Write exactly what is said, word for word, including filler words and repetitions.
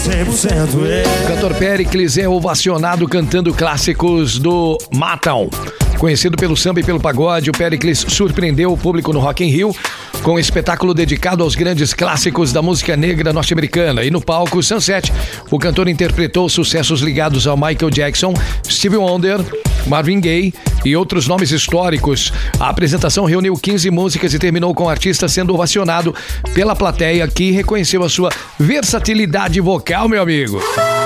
cem por cento eu. O cantor Péricles é ovacionado cantando clássicos do Matão. Conhecido pelo samba e pelo pagode, o Péricles surpreendeu o público no Rock in Rio com um espetáculo dedicado aos grandes clássicos da música negra norte-americana. E no palco Sunset, o cantor interpretou sucessos ligados ao Michael Jackson, Stevie Wonder, Marvin Gaye e outros nomes históricos. A apresentação reuniu quinze músicas e terminou com o artista sendo ovacionado pela plateia, que reconheceu a sua versatilidade vocal, meu amigo.